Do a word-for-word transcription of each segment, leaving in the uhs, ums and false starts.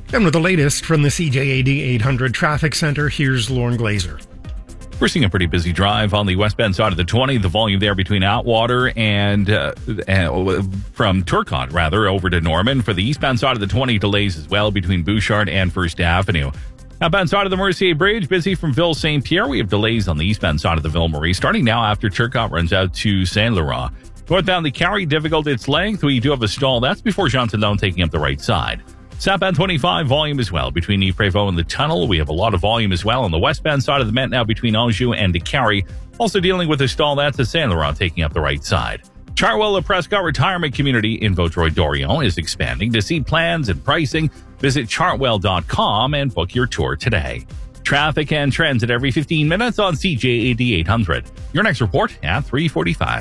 And with the latest from the C J A D eight hundred Traffic Center, here's Lauren Glazer. We're seeing a pretty busy drive on the westbound side of the twenty. The volume there between Atwater and uh, uh, from Turcotte, rather, over to Norman. For the eastbound side of the twenty, delays as well between Bouchard and First Avenue. Outbound side of the Mercier Bridge, busy from Ville Saint Pierre. We have delays on the eastbound side of the Ville Marie, starting now after Turcotte runs out to Saint Laurent. Northbound the Carry, difficult its length. We do have a stall. That's before Jean-Talon taking up the right side. Southbound twenty-five, volume as well between Yves-Prévost and the tunnel. We have a lot of volume as well on the westbound side of the Met now between Anjou and the Carry. Also dealing with a stall, that's at Saint Laurent taking up the right side. Chartwell La Prescott Retirement Community in Vaudreuil-Dorion is expanding. To see plans and pricing, visit chartwell dot com and book your tour today. Traffic and transit every fifteen minutes on C J A D eight hundred. Your next report at three forty-five.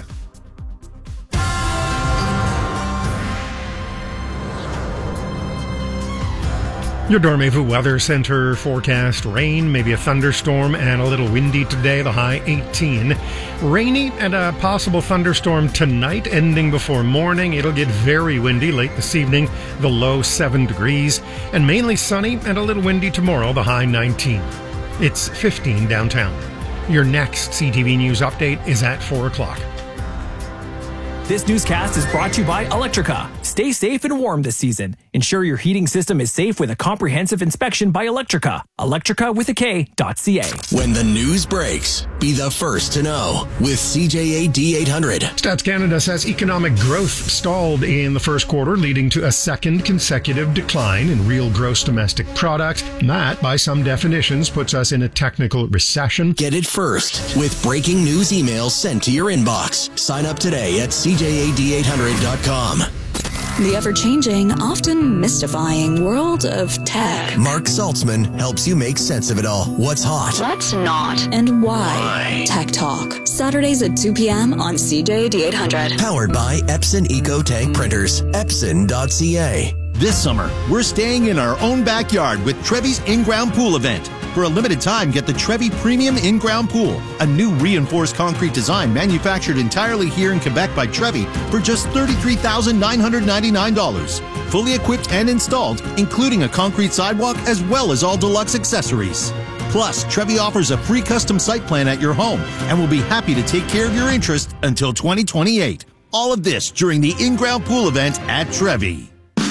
Your Dormevu Weather Center forecast: rain, maybe a thunderstorm, and a little windy today, the high eighteen. Rainy and a possible thunderstorm tonight, ending before morning. It'll get very windy late this evening, the low seven degrees. And mainly sunny and a little windy tomorrow, the high nineteen. It's fifteen downtown. Your next C T V News update is at four o'clock. This newscast is brought to you by Electrica. Stay safe and warm this season. Ensure your heating system is safe with a comprehensive inspection by Electrica. Electrica with a K dot C A. When the news breaks, be the first to know with C J A D eight hundred. Stats Canada says economic growth stalled in the first quarter, leading to a second consecutive decline in real gross domestic product. That, by some definitions, puts us in a technical recession. Get it first with breaking news emails sent to your inbox. Sign up today at C J A D eight hundred dot com. The ever-changing, often mystifying world of tech. Mark Saltzman helps you make sense of it all. What's hot? What's not? And why? Why? Tech Talk. Saturdays at two p.m. on C J A D eight hundred. Powered by Epson Eco Tank Printers. Epson dot C A. This summer, we're staying in our own backyard with Trevi's in-ground pool event. For a limited time, get the Trevi Premium In-Ground Pool, a new reinforced concrete design manufactured entirely here in Quebec by Trevi for just thirty-three thousand nine hundred ninety-nine dollars. Fully equipped and installed, including a concrete sidewalk as well as all deluxe accessories. Plus, Trevi offers a free custom site plan at your home and will be happy to take care of your interest until twenty twenty-eight. All of this during the in-ground pool event at Trevi.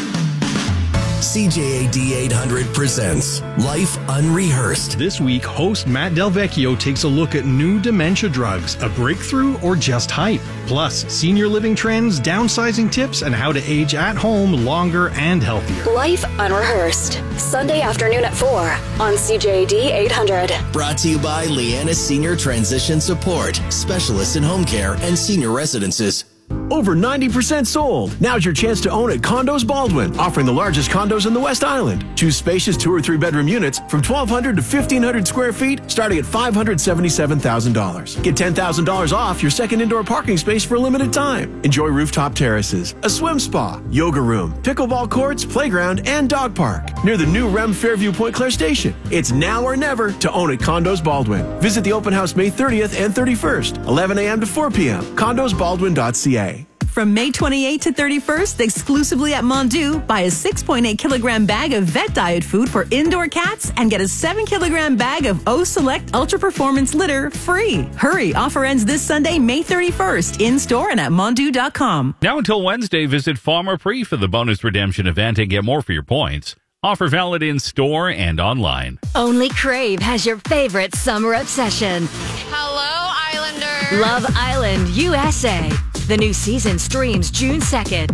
C J A D eight hundred presents Life Unrehearsed. This week, host Matt Del Vecchio takes a look at new dementia drugs, a breakthrough or just hype. Plus, senior living trends, downsizing tips, and how to age at home longer and healthier. Life Unrehearsed. Sunday afternoon at four on C J A D eight hundred. Brought to you by Leanna Senior Transition Support, specialists in home care and senior residences. Over ninety percent sold. Now's your chance to own at Condos Baldwin, offering the largest condos in the West Island. Choose spacious two or three bedroom units from twelve hundred to fifteen hundred square feet, starting at five hundred seventy-seven thousand dollars. Get ten thousand dollars off your second indoor parking space for a limited time. Enjoy rooftop terraces, a swim spa, yoga room, pickleball courts, playground, and dog park near the new R E M Fairview Point Claire Station. It's now or never to own at Condos Baldwin. Visit the open house May thirtieth and thirty-first, eleven a.m. to four p.m. condos baldwin dot c a. From May twenty-eighth to thirty-first, exclusively at Mondu, buy a six point eight kilogram bag of vet diet food for indoor cats and get a seven kilogram bag of O Select Ultra Performance litter free. Hurry, offer ends this Sunday, May thirty-first, in store and at mondu dot com. Now until Wednesday, visit Farmer Pre for the bonus redemption event and get more for your points. Offer valid in store and online. Only Crave has your favorite summer obsession. Hello, Islander. Love Island, U S A. The new season streams June second.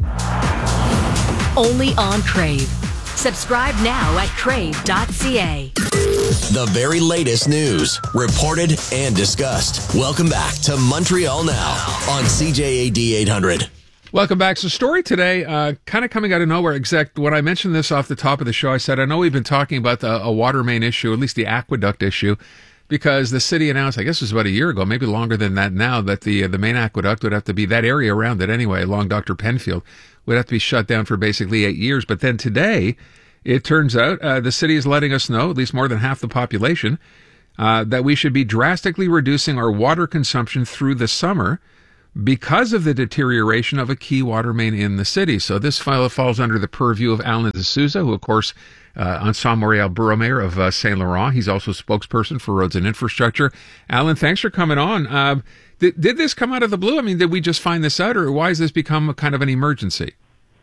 Only on Crave. Subscribe now at crave dot c a. The very latest news, reported and discussed. Welcome back to Montreal Now on C J A D eight hundred. Welcome back. So story today, uh, kind of coming out of nowhere. Exact. When I mentioned this off the top of the show, I said, I know we've been talking about the, a water main issue, at least the aqueduct issue, because the city announced, I guess it was about a year ago, maybe longer than that now, that the uh, the main aqueduct would have to be, that area around it anyway, along Doctor Penfield, would have to be shut down for basically eight years. But then today, it turns out uh, the city is letting us know, at least more than half the population, uh, that we should be drastically reducing our water consumption through the summer because of the deterioration of a key water main in the city. So this file falls under the purview of Alan D'Souza, who, of course, uh, Ensemble Montreal Borough Mayor of uh, Saint Laurent. He's also spokesperson for Roads and Infrastructure. Alan, thanks for coming on. Uh, did, did this come out of the blue? I mean, did we just find this out, or why has this become a kind of an emergency?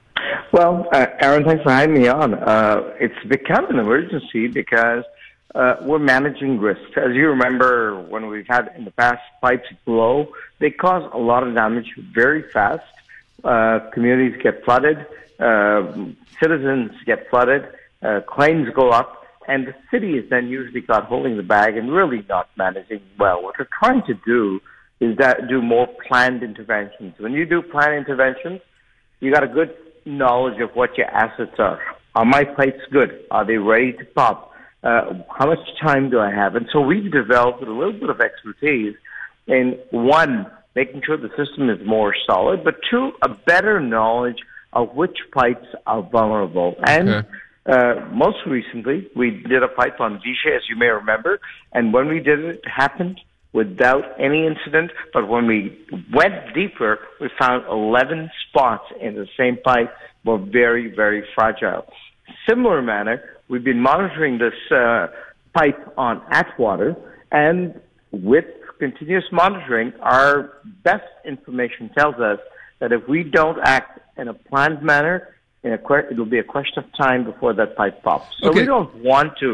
Well, uh, Aaron, thanks for having me on. Uh, it's become an emergency because uh, we're managing risks. As you remember, when we've had in the past pipes blow, they cause a lot of damage very fast. Uh, communities get flooded, uh, citizens get flooded, uh, claims go up, and the city is then usually caught holding the bag and really not managing well. What we're trying to do is that do more planned interventions. When you do planned interventions, you got a good knowledge of what your assets are. Are my pipes good? Are they ready to pop? Uh, how much time do I have? And so we've developed a little bit of expertise in, one, making sure the system is more solid, but two, a better knowledge of which pipes are vulnerable. And Okay. uh, most recently, we did a pipe on Vichy, as you may remember, and when we did it, it happened without any incident, but when we went deeper, we found eleven spots in the same pipe were very, very fragile. Similar manner, we've been monitoring this uh, pipe on Atwater, and with continuous monitoring, our best information tells us that if we don't act in a planned manner, in a que- it'll be a question of time before that pipe pops. So Okay. we don't want to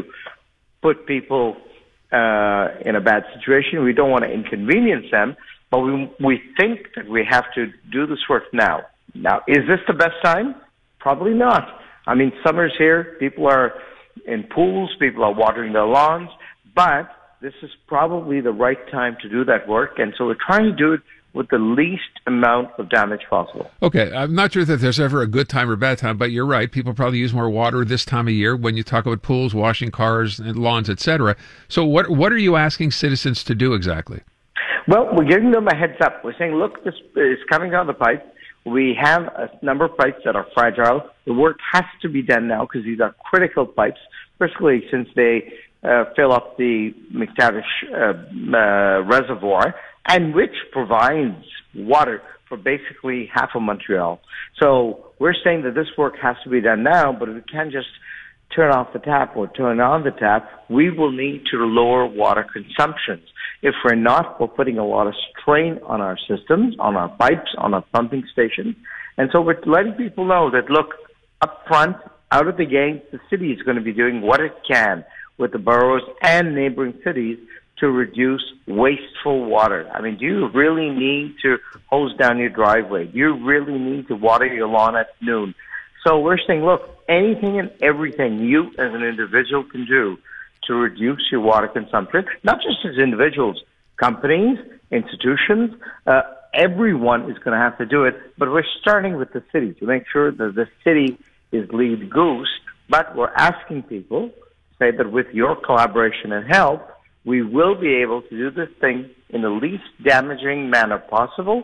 put people uh, in a bad situation. We don't want to inconvenience them, but we we think that we have to do this work now. Now, is this the best time? Probably not. I mean, summer's here. People are in pools. People are watering their lawns. But this is probably the right time to do that work. And so we're trying to do it with the least amount of damage possible. Okay, I'm not sure that there's ever a good time or bad time, but you're right. People probably use more water this time of year when you talk about pools, washing cars, and lawns, et cetera. So what what are you asking citizens to do exactly? Well, we're giving them a heads up. We're saying, look, this is coming down the pipe. We have a number of pipes that are fragile. The work has to be done now because these are critical pipes, particularly since they uh, fill up the McTavish uh, uh, reservoir, and which provides water for basically half of Montreal. So we're saying that this work has to be done now, but we can't just turn off the tap or turn on the tap. We will need to lower water consumption. If we're not, we're putting a lot of strain on our systems, on our pipes, on our pumping stations. And so we're letting people know that, look, up front, out of the gate, the city is going to be doing what it can with the boroughs and neighboring cities to reduce wasteful water. I mean, do you really need to hose down your driveway? Do you really need to water your lawn at noon? So we're saying, look, anything and everything you as an individual can do to reduce your water consumption, not just as individuals, companies, institutions, uh, everyone is going to have to do it. But we're starting with the city to make sure that the city is lead goose. But we're asking people, say that with your collaboration and help, we will be able to do this thing in the least damaging manner possible,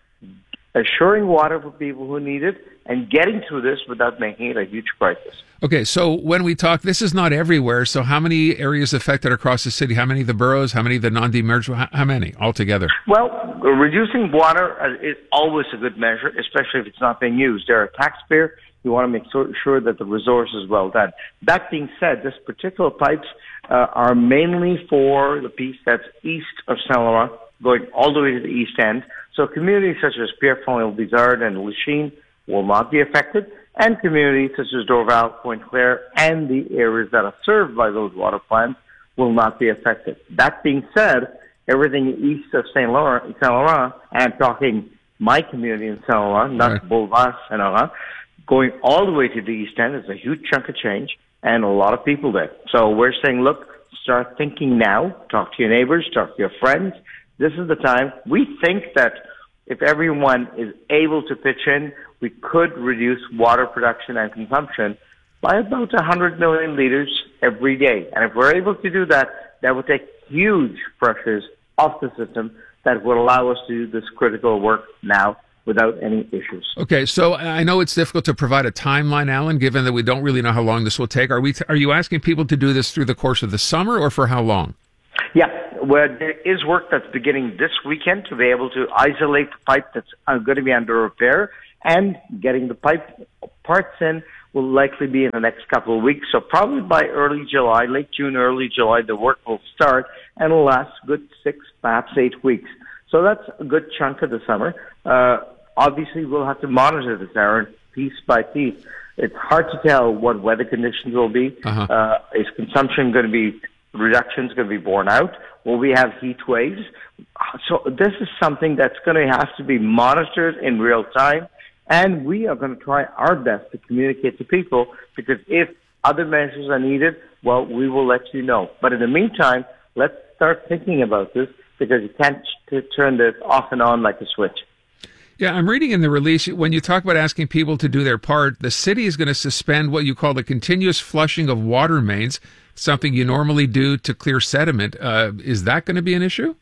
assuring water for people who need it, and getting through this without making it a huge crisis. Okay, so when we talk, this is not everywhere. So how many areas affected across the city? How many of the boroughs? How many of the non-demerged? How, how many altogether? Well, reducing water is always a good measure, especially if it's not being used. They're a taxpayer. You want to make sure that the resource is well done. That being said, this particular pipes uh, are mainly for the piece that's east of Saint Laurent, going all the way to the east end. So communities such as Pierrefonds-Bizard and Lachine will not be affected, and communities such as Dorval, Pointe-Claire, and the areas that are served by those water plants will not be affected. That being said, everything east of Saint Laurent, Saint Laurent, and I'm talking my community in Saint Laurent, not Right. Boulevard, Saint Laurent, going all the way to the east end is a huge chunk of change and a lot of people there. So we're saying, look, start thinking now. Talk to your neighbors, talk to your friends. This is the time. We think that if everyone is able to pitch in, we could reduce water production and consumption by about one hundred million liters every day. And if we're able to do that, that would take huge pressures off the system that would allow us to do this critical work now without any issues. Okay, so I know it's difficult to provide a timeline, Alan, given that we don't really know how long this will take. Are we? T- are you asking people to do this through the course of the summer or for how long? Yeah, where there is work that's beginning this weekend to be able to isolate the pipe that's uh, going to be under repair, and getting the pipe parts in will likely be in the next couple of weeks. So probably by early July, late June, early July, the work will start and will last a good six, perhaps eight weeks. So that's a good chunk of the summer. Uh, obviously, we'll have to monitor this, Aaron, piece by piece. It's hard to tell what weather conditions will be. Uh-huh. Uh, is consumption going to be, reductions going to be borne out? Will we have heat waves? So this is something that's going to have to be monitored in real time. And we are going to try our best to communicate to people, because if other measures are needed, well, we will let you know. But in the meantime, let's start thinking about this, because you can't t- turn this off and on like a switch. Yeah, I'm reading in the release, when you talk about asking people to do their part, the city is going to suspend what you call the continuous flushing of water mains, something you normally do to clear sediment. Uh, is that going to be an issue?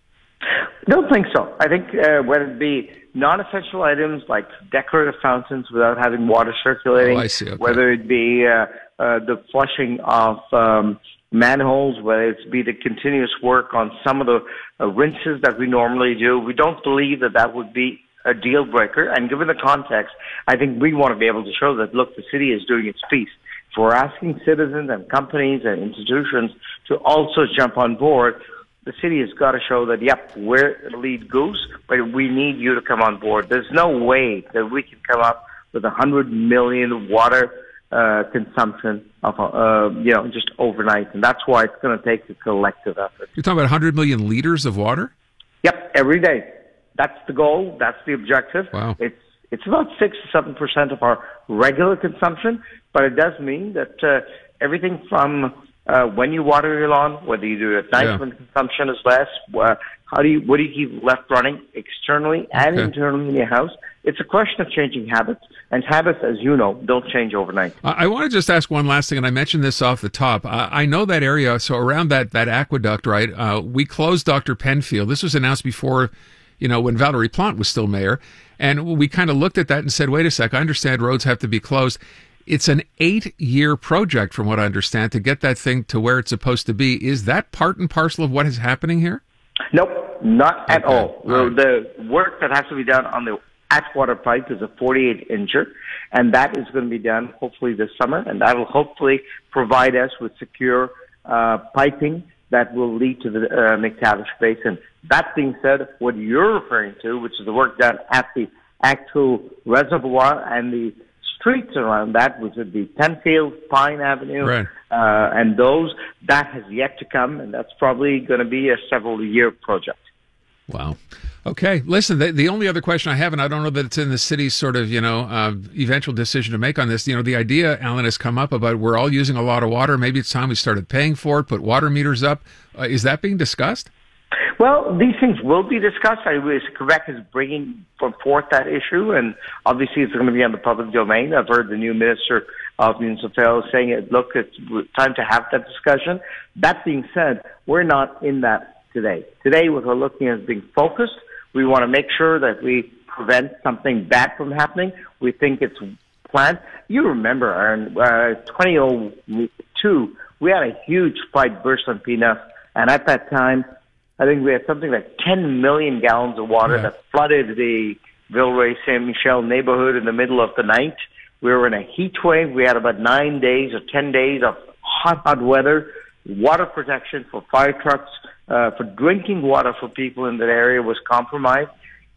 Don't think so. I think uh, whether it be non-essential items like decorative fountains without having water circulating, oh, I see. Okay. whether it be uh, uh, the flushing of um, manholes, whether it be the continuous work on some of the uh, rinses that we normally do, we don't believe that that would be a deal breaker. And given the context, I think we want to be able to show that, look, the city is doing its piece. If we're asking citizens and companies and institutions to also jump on board, the city has got to show that, yep, we're the lead goose, but we need you to come on board. There's no way that we can come up with a hundred million water uh, consumption of, uh, you know, just overnight. And that's why it's going to take a collective effort. You're talking about one hundred million liters of water? Yep, every day. That's the goal. That's the objective. Wow. It's it's about six to seven percent of our regular consumption, but it does mean that uh, everything from uh, when you water your lawn, whether you do it at night Yeah. when consumption is less, uh, how do you what do you keep left running externally and Okay. internally in your house? It's a question of changing habits, and habits, as you know, don't change overnight. I I want to just ask one last thing, and I mentioned this off the top. I, I know that area, so around that, that aqueduct, right, uh, we closed Doctor Penfield. This was announced before, you know, when Valerie Plante was still mayor. And we kind of looked at that and said, wait a sec, I understand roads have to be closed. It's an eight-year project, from what I understand, to get that thing to where it's supposed to be. Is that part and parcel of what is happening here? Nope, not at Okay. all. All right. The work that has to be done on the Atwater pipe is a forty-eight incher, and that is going to be done hopefully this summer, and that will hopefully provide us with secure uh, piping that will lead to the uh, McTavish Basin. That being said, what you're referring to, which is the work done at the actual reservoir and the streets around that, which would be Penfield, Pine Avenue, Right. uh, and those, that has yet to come, and that's probably going to be a several-year project. Wow. Okay. Listen, the, the only other question I have, and I don't know that it's in the city's sort of, you know, uh, eventual decision to make on this, you know, the idea, Alan, has come up about we're all using a lot of water. Maybe it's time we started paying for it, put water meters up. Uh, is that being discussed? Well, these things will be discussed. I wish Quebec is bringing forth that issue, and obviously it's going to be on the public domain. I've heard the new Minister of Municipal Affairs saying, it, look, it's time to have that discussion. That being said, we're not in that today. Today, what we're looking at is being focused. We want to make sure that we prevent something bad from happening. We think it's planned. You remember, Aaron, uh, twenty oh two, we had a huge pipe burst on P N F, and at that time, I think we had something like ten million gallons of water Yeah. that flooded the Villeray Saint Michel neighborhood in the middle of the night. We were in a heat wave. We had about nine days or ten days of hot, hot weather. Water protection for fire trucks, uh, for drinking water for people in that area was compromised.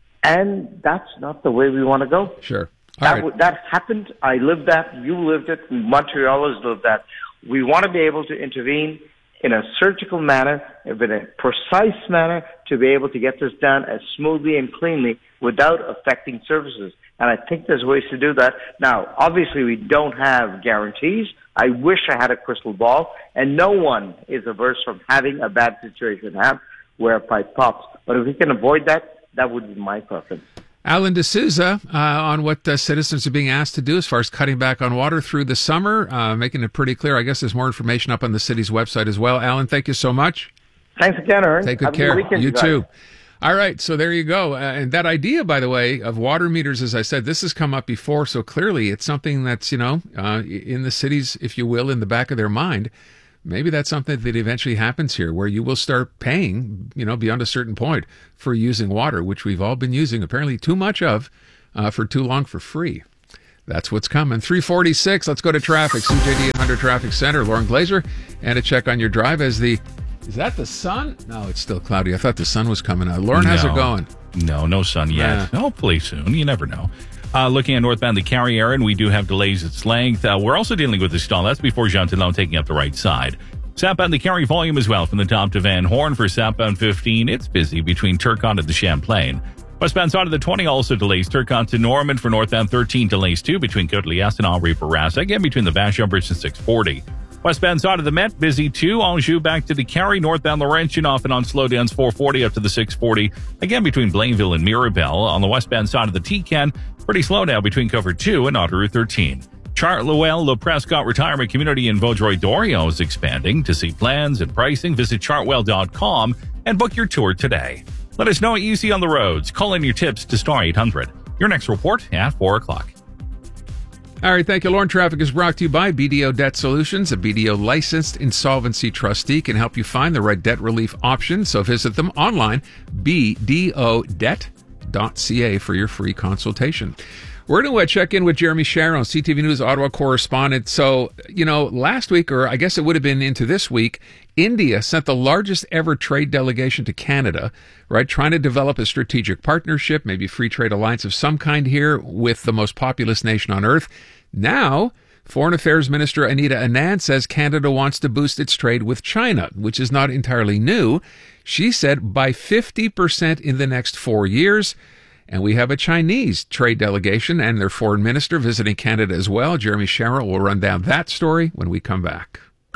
And that's not the way we want to go. Sure. All That, right. w- that happened. I lived that. You lived it. Montrealers lived that. We want to be able to intervene in a surgical manner, in a precise manner, to be able to get this done as smoothly and cleanly without affecting services. And I think there's ways to do that. Now, obviously, we don't have guarantees. I wish I had a crystal ball, and no one is averse from having a bad situation happen where a pipe pops. But if we can avoid that, that would be my preference. Alan D'Souza, uh, on what uh, citizens are being asked to do as far as cutting back on water through the summer, uh, making it pretty clear. I guess there's more information up on the city's website as well. Alan, thank you so much. Thanks again, Aaron. Take good Have a care. weekend, You guys. too. All right, so there you go. Uh, and that idea, by the way, of water meters, as I said, this has come up before, so clearly it's something that's, you know, uh, in the cities, if you will, in the back of their mind. maybe that's something that eventually happens here, where you will start paying, you know, beyond a certain point for using water, which we've all been using apparently too much of uh, for too long for free. That's what's coming. three forty-six, let's go to traffic. C J D eight hundred Traffic Center, Lauren Glazer. And a check on your drive as the, is that the sun? No, it's still cloudy. I thought the sun was coming out. Lauren, no, how's it going? No, no sun yet. Nah. Hopefully soon. You never know. Uh, looking at northbound the Cary area, and we do have delays its length. Uh, we're also dealing with the stall. That's before Jean-Talon taking up the right side. Southbound the Cary volume as well from the top to Van Horn for southbound fifteen. It's busy between Turcotte and the Champlain. Westbound side of the twenty also delays. Turcotte to Norman for northbound thirteen delays too between Côte-Liesse and Henri Bourassa. Again between the Vashon Bridge and six forty. Westbound side of the Met busy too. Anjou back to the Cary. Northbound Laurentian off and on slowdowns four forty up to the six forty. Again between Blainville and Mirabel. On the westbound side of the T-Can, pretty slow now between Cover two and Autoroute thirteen. Chartwell Le Prescott Retirement Community in Vaudreuil-Dorion is expanding. To see plans and pricing, visit chartwell dot com and book your tour today. Let us know what you see on the roads. Call in your tips to Star eight hundred. Your next report at four o'clock. All right, thank you. Lauren, traffic is brought to you by B D O Debt Solutions. A B D O licensed insolvency trustee can help you find the right debt relief option. So visit them online, b d o debt dot c a for your free consultation. We're going to check in with Jeremy Sharon, C T V News Ottawa correspondent. So, you know, last week, or I guess it would have been into this week, India sent the largest ever trade delegation to Canada, right? Trying to develop a strategic partnership, maybe free trade alliance of some kind here with the most populous nation on earth. Now, Foreign Affairs Minister Anita Anand says Canada wants to boost its trade with China, which is not entirely new. She said by fifty percent in the next four years. And we have a Chinese trade delegation and their foreign minister visiting Canada as well. Jeremy Sherrill will run down that story when we come back.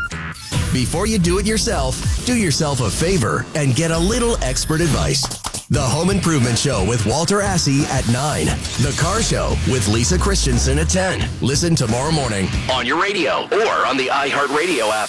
Before you do it yourself, do yourself a favor and get a little expert advice. The Home Improvement Show with Walter Assey at nine. The Car Show with Lisa Christensen at ten. Listen tomorrow morning on your radio or on the iHeartRadio app.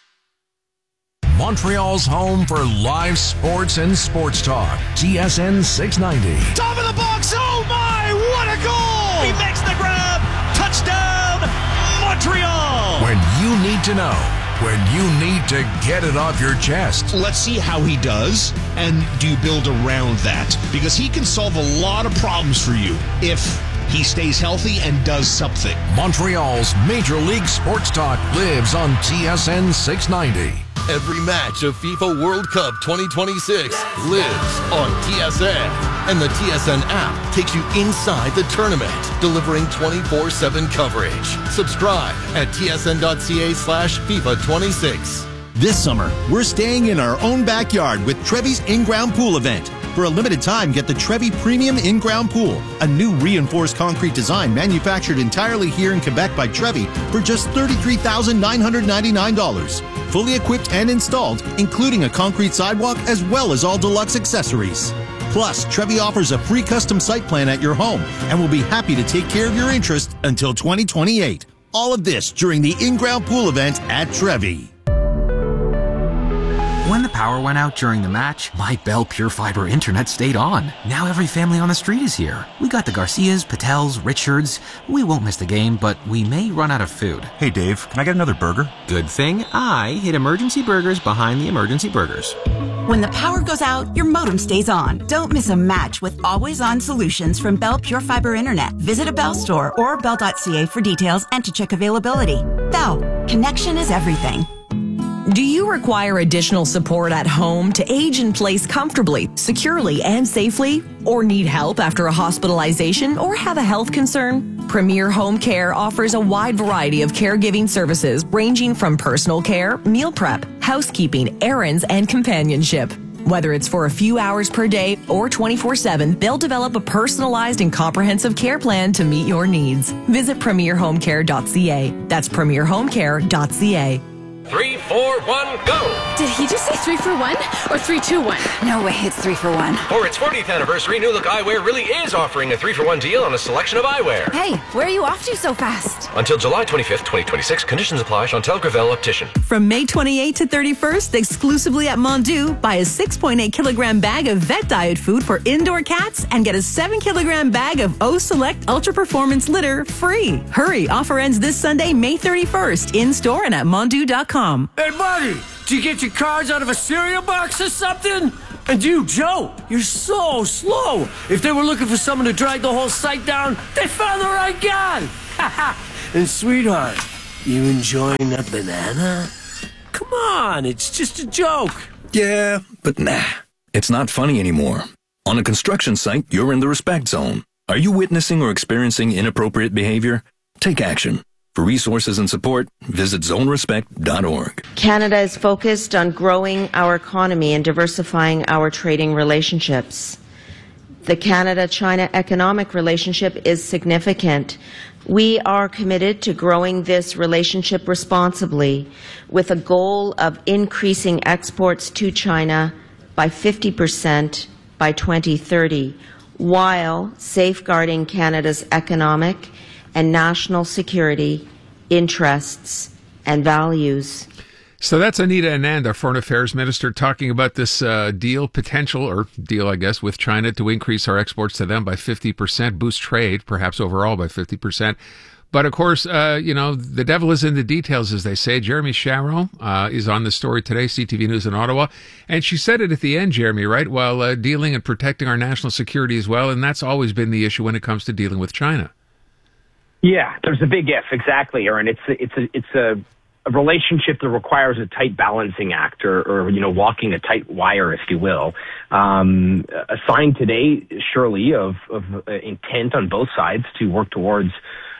Montreal's home for live sports and sports talk. T S N six ninety. Top of the box. Oh, my. What a goal. He makes the grab. Touchdown, Montreal. When you need to know. When you need to get it off your chest. Let's see how he does, and do you build around that? Because he can solve a lot of problems for you if he stays healthy and does something. Montreal's Major League Sports Talk lives on T S N six ninety. Every match of FIFA World Cup twenty twenty-six lives on T S N. And the T S N app takes you inside the tournament, delivering twenty-four seven coverage. Subscribe at tsn.ca slash FIFA 26. This summer, we're staying in our own backyard with Trevi's in-ground pool event. For a limited time, get the Trevi Premium In-Ground Pool, a new reinforced concrete design manufactured entirely here in Quebec by Trevi for just thirty-three thousand nine hundred ninety-nine dollars. Fully equipped and installed, including a concrete sidewalk as well as all deluxe accessories. Plus, Trevi offers a free custom site plan at your home and will be happy to take care of your interest until twenty twenty-eight. All of this during the in-ground pool event at Trevi. When the power went out during the match, my Bell Pure Fiber internet stayed on. Now every family on the street is here. We got the Garcias, Patels, Richards. We won't miss the game, but we may run out of food. Hey Dave, can I get another burger? Good thing I hid Emergency Burgers behind the Emergency Burgers. When the power goes out, your modem stays on. Don't miss a match with always-on solutions from Bell Pure Fiber Internet. Visit a Bell store or bell dot c a for details and to check availability. Bell, connection is everything. Do you require additional support at home to age in place comfortably, securely, and safely? Or need help after a hospitalization or have a health concern? Premier Home Care offers a wide variety of caregiving services ranging from personal care, meal prep, housekeeping, errands, and companionship. Whether it's for a few hours per day or twenty-four seven, they'll develop a personalized and comprehensive care plan to meet your needs. Visit premier home care dot c a. That's premier home care dot c a. Three, four, one, go! Did he just say three for one or three, two, one? No way, it's three for one. For its fortieth anniversary, New Look Eyewear really is offering a three for one deal on a selection of eyewear. Hey, where are you off to so fast? Until July twenty-fifth, twenty twenty-six, conditions apply. Chantal Gravel, Optician. From May twenty-eighth to thirty-first, exclusively at Mondu, buy a six point eight kilogram bag of vet diet food for indoor cats and get a seven kilogram bag of O Select Ultra Performance litter free. Hurry, offer ends this Sunday, May thirty-first, in store and at mondu dot com. com. Hey, buddy, did you get your cards out of a cereal box or something? And you, Joe, you're so slow. If they were looking for someone to drag the whole site down, they found the right guy. And sweetheart, you enjoying that banana? Come on, it's just a joke. Yeah, but nah, it's not funny anymore. On a construction site, you're in the respect zone. Are you witnessing or experiencing inappropriate behavior? Take action. For resources and support, visit zone respect dot org. Canada is focused on growing our economy and diversifying our trading relationships. The Canada-China economic relationship is significant. We are committed to growing this relationship responsibly with a goal of increasing exports to China by fifty percent by twenty thirty, while safeguarding Canada's economic and national security, interests, and values. So that's Anita Anand, our Foreign Affairs Minister, talking about this uh, deal potential, or deal, I guess, with China to increase our exports to them by fifty percent, boost trade, perhaps overall by fifty percent. But of course, uh, you know, the devil is in the details, as they say. Jeremy Sharon uh, is on the story today, C T V News in Ottawa. And she said it at the end, Jeremy, right? While uh, dealing and protecting our national security as well. And that's always been the issue when it comes to dealing with China. Yeah, there's a big if, exactly, Aaron. It's a, it's a, it's a, a relationship that requires a tight balancing act, or, or you know, walking a tight wire, if you will. Um, a sign today, surely, of, of uh, intent on both sides to work towards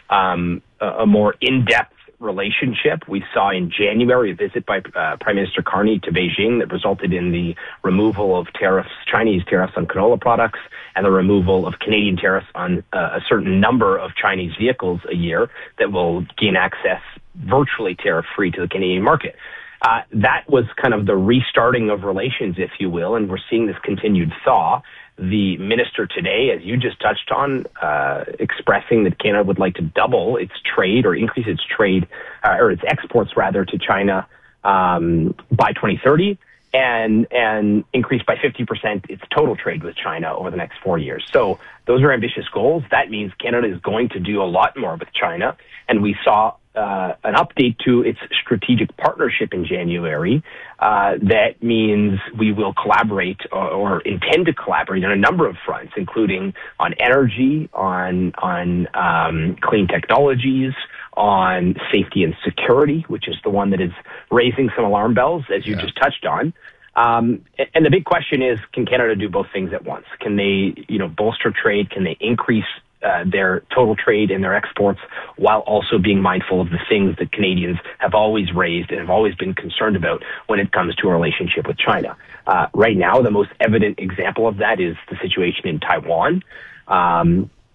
um, a, a more in-depth relationship. We saw in January a visit by uh, Prime Minister Carney to Beijing that resulted in the removal of tariffs, Chinese tariffs on canola products, and the removal of Canadian tariffs on uh, a certain number of Chinese vehicles a year that will gain access virtually tariff-free to the Canadian market. Uh, that was kind of the restarting of relations, if you will, and we're seeing this continued thaw. The minister today, as you just touched on, uh, expressing that Canada would like to double its trade or increase its trade, uh, or its exports rather, to China um, by twenty thirty, and and increase by fifty percent its total trade with China over the next four years. So those are ambitious goals. That means Canada is going to do a lot more with China, and we saw Uh, an update to its strategic partnership in January. Uh, that means we will collaborate or, or intend to collaborate on a number of fronts, including on energy, on on um, clean technologies, on safety and security, which is the one that is raising some alarm bells, as you yeah. just touched on. Um, and the big question is, can Canada do both things at once? Can they, you know, bolster trade? Can they increase Uh, their total trade and their exports, while also being mindful of the things that Canadians have always raised and have always been concerned about when it comes to a relationship with China? Uh, right now, the most evident example of that is the situation in Taiwan. Um,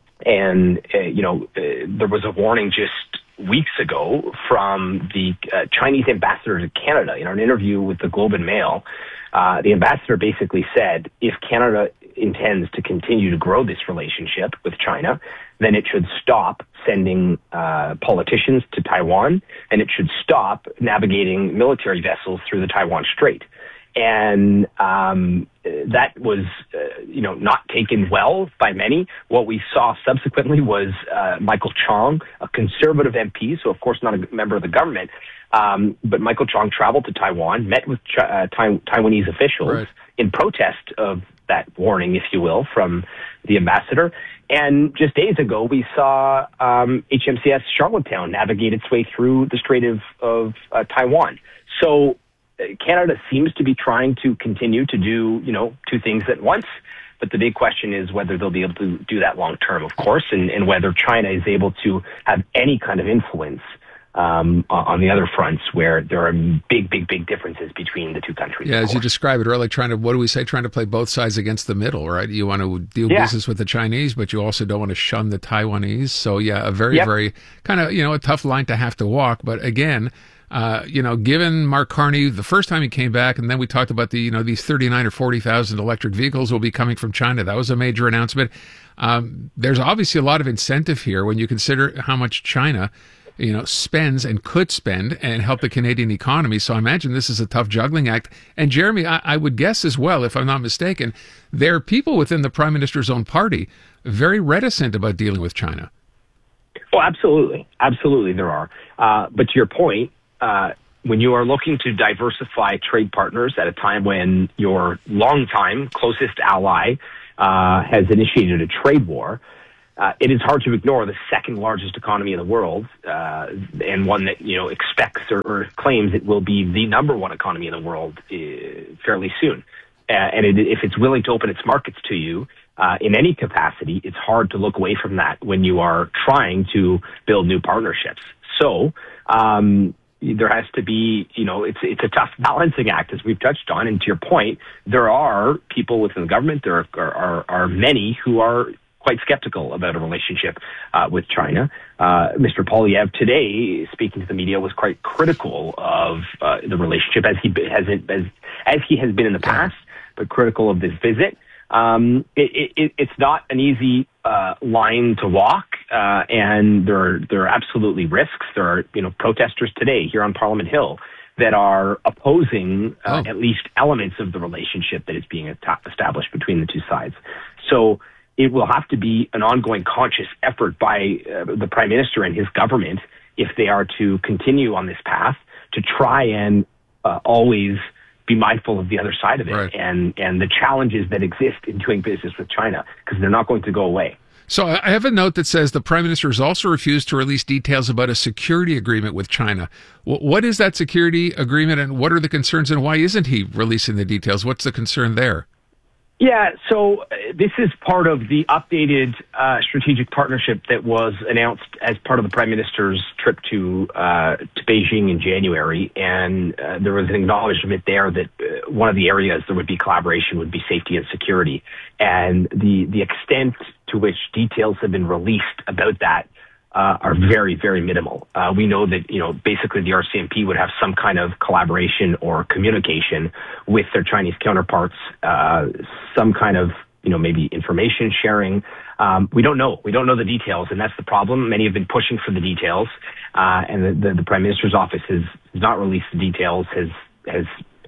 and, uh, you know, uh, there was a warning just weeks ago from the uh, Chinese ambassador to Canada. In an interview with the Globe and Mail, uh, the ambassador basically said, if Canada intends to continue to grow this relationship with China, then it should stop sending uh, politicians to Taiwan, and it should stop navigating military vessels through the Taiwan Strait. And um, that was, uh, you know, not taken well by many. What we saw subsequently was uh, Michael Chong, a conservative M P, so of course not a member of the government, um, but Michael Chong traveled to Taiwan, met with Ch- uh, Tai- Taiwanese officials right. in protest of that warning, if you will, from the ambassador. And just days ago, we saw um, H M C S Charlottetown navigate its way through the Strait of, of uh, Taiwan. So uh, Canada seems to be trying to continue to do, you know, two things at once. But the big question is whether they'll be able to do that long term, of course, and, and whether China is able to have any kind of influence Um, on the other fronts where there are big, big, big differences between the two countries. Yeah, as you describe it, really trying to, what do we say, trying to play both sides against the middle, right? You want to do yeah. business with the Chinese, but you also don't want to shun the Taiwanese. So yeah, a very, yep. very kind of, you know, a tough line to have to walk. But again, uh, you know, given Mark Carney, the first time he came back, and then we talked about the, you know, these thirty-nine or forty thousand electric vehicles will be coming from China. That was a major announcement. Um, there's obviously a lot of incentive here when you consider how much China you know, spends and could spend and help the Canadian economy. So I imagine this is a tough juggling act. And Jeremy, I, I would guess as well, if I'm not mistaken, there are people within the Prime Minister's own party very reticent about dealing with China. Oh, absolutely. Absolutely there are. Uh, but to your point, uh, when you are looking to diversify trade partners at a time when your longtime closest ally uh, has initiated a trade war, uh, it is hard to ignore the second largest economy in the world, uh, and one that you know expects or, or claims it will be the number one economy in the world uh, fairly soon. Uh, and it, if it's willing to open its markets to you uh, in any capacity, it's hard to look away from that when you are trying to build new partnerships. So um, there has to be, you know, it's it's a tough balancing act, as we've touched on. And to your point, there are people within the government, there are, are, are many who are quite skeptical about a relationship uh, with China. Uh, Mister Poilievre today, speaking to the media, was quite critical of uh, the relationship, as he has as as he has been in the past, but critical of this visit. Um, it, it, it's not an easy uh, line to walk, uh, and there are there are absolutely risks. There are you know protesters today here on Parliament Hill that are opposing uh, oh. at least elements of the relationship that is being at- established between the two sides. So it will have to be an ongoing conscious effort by uh, the Prime Minister and his government, if they are to continue on this path, to try and uh, always be mindful of the other side of it right. and, and the challenges that exist in doing business with China, because they're not going to go away. So I have a note that says the Prime Minister has also refused to release details about a security agreement with China. What is that security agreement, and what are the concerns, and why isn't he releasing the details? What's the concern there? Yeah, so uh, this is part of the updated uh, strategic partnership that was announced as part of the Prime Minister's trip to uh, to Beijing in January, and uh, there was an acknowledgement there that uh, one of the areas there would be collaboration would be safety and security, and the the extent to which details have been released about that Uh, are very, very minimal. Uh, we know that, you know, basically the R C M P would have some kind of collaboration or communication with their Chinese counterparts, uh, some kind of, you know, maybe information sharing. Um, we don't know. We don't know the details, and that's the problem. Many have been pushing for the details, uh, and the, the, the Prime Minister's office has not released the details, has, has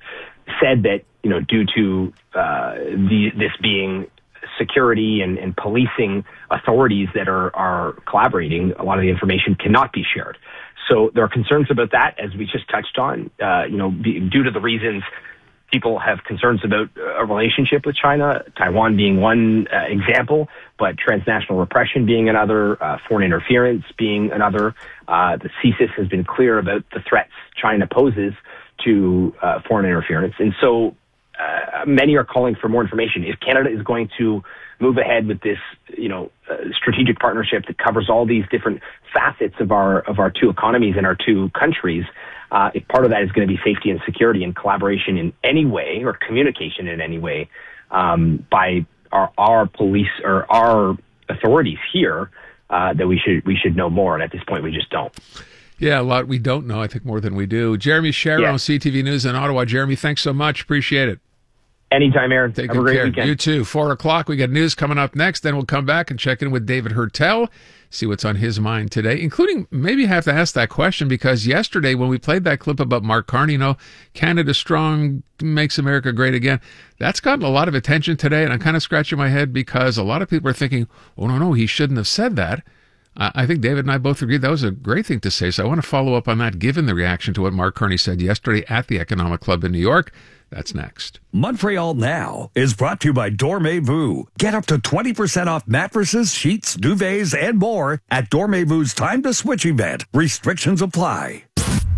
said that, you know, due to uh, the, this being security and, and policing authorities that are, are collaborating, a lot of the information cannot be shared. So there are concerns about that, as we just touched on, uh, you know, be, due to the reasons people have concerns about a relationship with China, Taiwan being one uh, example, but transnational repression being another, uh, foreign interference being another. Uh, the C S I S has been clear about the threats China poses to uh, foreign interference. And so Uh, many are calling for more information. If Canada is going to move ahead with this, you know, uh, strategic partnership that covers all these different facets of our of our two economies and our two countries, uh, if part of that is going to be safety and security and collaboration in any way, or communication in any way, um, by our our police or our authorities here, uh, that we should we should know more. And at this point, we just don't. Yeah, a lot we don't know, I think, more than we do. Jeremy Sharon, yeah. C T V News in Ottawa. Jeremy, thanks so much. Appreciate it. Anytime, Aaron. Take Have a great care. weekend. You too. Four o'clock, we got news coming up next. Then we'll come back and check in with David Hertel, see what's on his mind today, including maybe have to ask that question, because yesterday when we played that clip about Mark Carney, you know, Canada strong, makes America great again, that's gotten a lot of attention today, and I'm kind of scratching my head because a lot of people are thinking, oh, no, no, he shouldn't have said that. I think David and I both agreed that was a great thing to say, so I want to follow up on that, given the reaction to what Mark Carney said yesterday at the Economic Club in New York. That's next. Montreal Now is brought to you by Dormez-vous. Get up to twenty percent off mattresses, sheets, duvets, and more at Dormez-vou's Time to Switch event. Restrictions apply.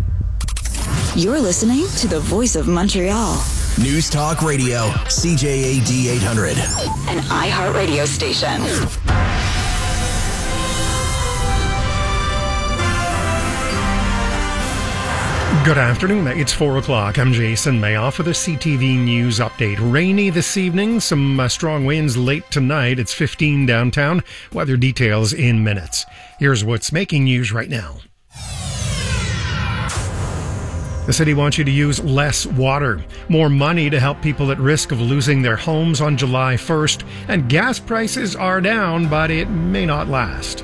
You're listening to the Voice of Montreal. News Talk Radio, C J A D eight hundred. An iHeartRadio station. Good afternoon. It's four o'clock. I'm Jason Mayoff with a C T V News update. Rainy this evening, some uh, strong winds late tonight. It's fifteen downtown. Weather details in minutes. Here's what's making news right now. The city wants you to use less water, more money to help people at risk of losing their homes on July first, and gas prices are down, but it may not last.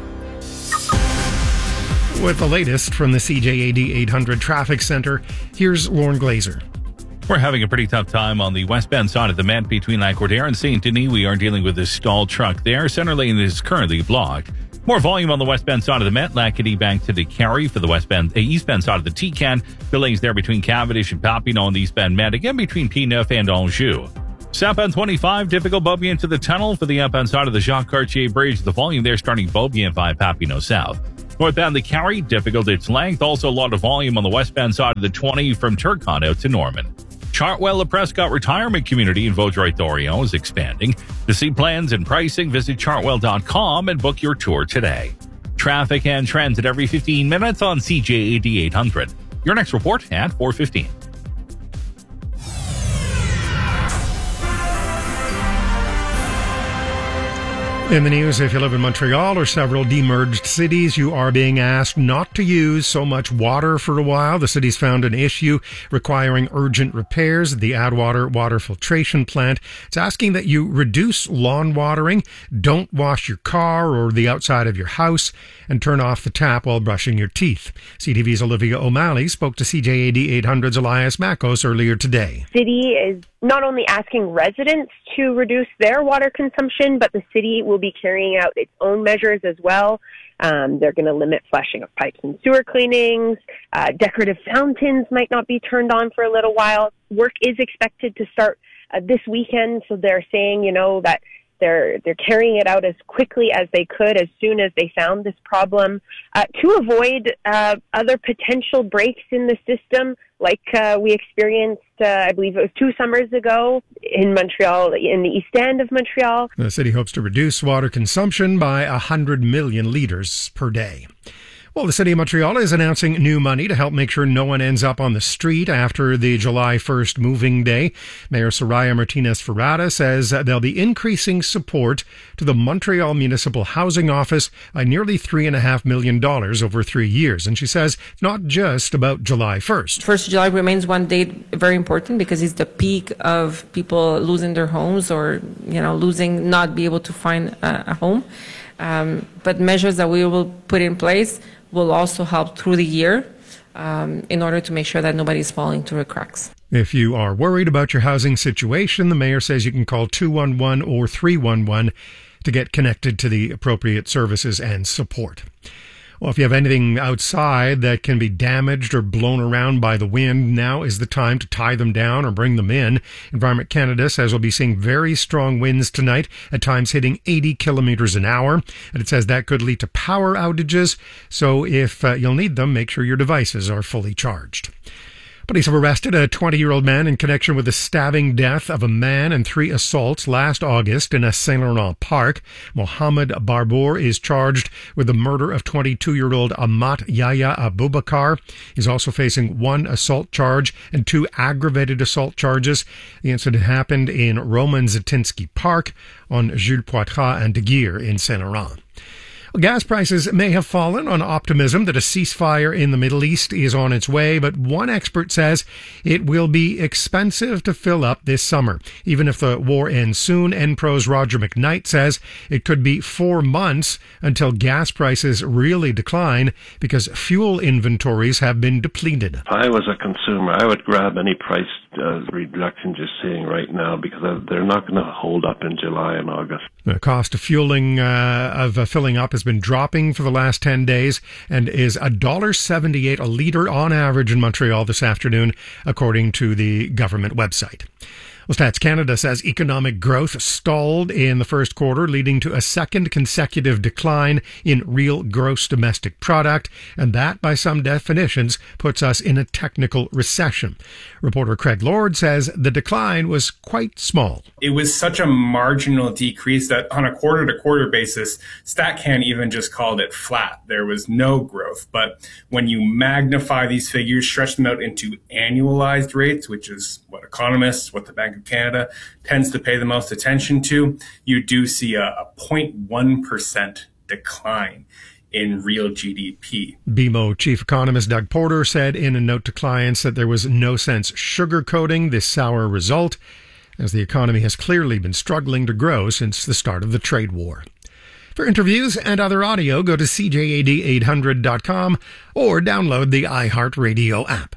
With the latest from the C J A D eight hundred Traffic Center, here's Lauren Glazer. We're having a pretty tough time on the westbound side of the Met between Lac-Courtière and Saint Denis. We are dealing with a stalled truck there. Center lane is currently blocked. More volume on the westbound side of the Met, Lackady Bank to the Carry for the westbound, uh, eastbound side of the T-Can. Delays there between Cavendish and Papineau on the eastbound Met, again between P neuf and Anjou. Southbound twenty-five, difficult Beaubien to the tunnel for the outbound side of the Jacques Cartier Bridge. The volume there starting Beaubien via Papineau South. Northbound the Carry, difficult its length. Also a lot of volume on the westbound side of the twenty from Turcotte out to Norman. Chartwell, the Prescott Retirement Community in Vaudreuil-Dorion is expanding. To see plans and pricing, visit chartwell dot com and book your tour today. Traffic and transit every fifteen minutes on C J A D eight hundred. Your next report at four fifteen. In the news, if you live in Montreal or several demerged cities, you are being asked not to use so much water for a while. The city's found an issue requiring urgent repairs at the Adwater water filtration plant. It's asking that you reduce lawn watering, don't wash your car or the outside of your house, and turn off the tap while brushing your teeth. C T V's Olivia O'Malley spoke to C J A D eight hundred's Elias Makos earlier today. City is not only asking residents to reduce their water consumption, but the city will be carrying out its own measures as well. Um, they're going to limit flushing of pipes and sewer cleanings. Uh, decorative fountains might not be turned on for a little while. Work is expected to start uh, this weekend, so they're saying, you know, that they're they're carrying it out as quickly as they could as soon as they found this problem uh, to avoid uh, other potential breaks in the system, like uh, we experienced, uh, I believe it was two summers ago in Montreal, in the east end of Montreal. The city hopes to reduce water consumption by one hundred million litres per day. Well, the City of Montreal is announcing new money to help make sure no one ends up on the street after the July first moving day. Mayor Soraya Martinez-Ferrada says they'll be increasing support to the Montreal Municipal Housing Office by nearly three point five million dollars over three years. And she says it's not just about July first. First of July remains one date very important because it's the peak of people losing their homes or, you know, losing, not be able to find a, a home. Um, but measures that we will put in place will also help through the year um, in order to make sure that nobody's falling through the cracks. If you are worried about your housing situation, the mayor says you can call two one one or three one one to get connected to the appropriate services and support. Well, if you have anything outside that can be damaged or blown around by the wind, now is the time to tie them down or bring them in. Environment Canada says we'll be seeing very strong winds tonight, at times hitting eighty kilometers an hour. And it says that could lead to power outages. So if uh, you'll need them, make sure your devices are fully charged. Police have arrested a twenty-year-old man in connection with the stabbing death of a man and three assaults last August in a Saint Laurent park. Mohammed Barbour is charged with the murder of twenty-two-year-old Amat Yahya Abubakar. He's also facing one assault charge and two aggravated assault charges. The incident happened in Roman Zatinsky Park on Jules Poitras and de Geer in Saint Laurent. Gas prices may have fallen on optimism that a ceasefire in the Middle East is on its way, but one expert says it will be expensive to fill up this summer. Even if the war ends soon, Enpro's Roger McKnight says it could be four months until gas prices really decline because fuel inventories have been depleted. If I was a consumer, I would grab any price uh, reduction you're seeing right now because they're not going to hold up in July and August. The cost of fueling, uh, of uh, filling up has been dropping for the last ten days and is one dollar seventy-eight a litre on average in Montreal this afternoon, according to the government website. Well, Stats Canada says economic growth stalled in the first quarter, leading to a second consecutive decline in real gross domestic product, and that, by some definitions, puts us in a technical recession. Reporter Craig Lord says the decline was quite small. It was such a marginal decrease that on a quarter-to-quarter basis, StatCan even just called it flat. There was no growth. But when you magnify these figures, stretch them out into annualized rates, which is what economists, what the Bank of Canada tends to pay the most attention to, you do see a, a zero point one percent decline in real G D P. B M O chief economist Doug Porter said in a note to clients that there was no sense sugarcoating this sour result, as the economy has clearly been struggling to grow since the start of the trade war. For interviews and other audio, go to C J A D eight hundred dot com or download the iHeartRadio app.